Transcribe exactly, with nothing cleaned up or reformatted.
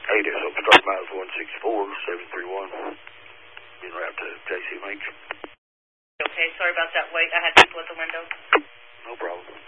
Hey, this is Start Miles one six four, seven three one. En route to J C M H. Okay, sorry about that wait. I had people at the window. No problem.